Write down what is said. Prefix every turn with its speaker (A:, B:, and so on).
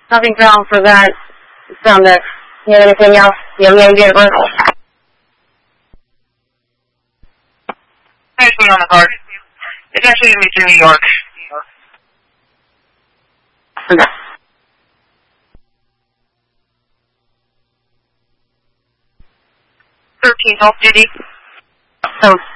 A: Nothing's wrong for that. It's on the, you have anything else? You have any idea?
B: I just put on the card. It's actually going to be to New York.
A: Okay.
B: 13th off duty.
A: So